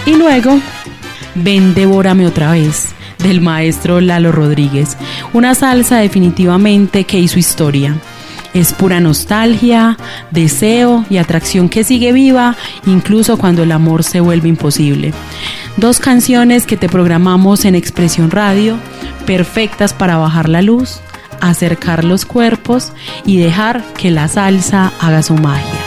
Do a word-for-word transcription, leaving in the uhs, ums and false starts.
Y luego, Ven, devórame otra vez, del maestro Lalo Rodríguez, una salsa definitivamente que hizo historia. Es pura nostalgia, deseo y atracción que sigue viva, incluso cuando el amor se vuelve imposible. Dos canciones que te programamos en Expresión Radio, perfectas para bajar la luz, acercar los cuerpos y dejar que la salsa haga su magia.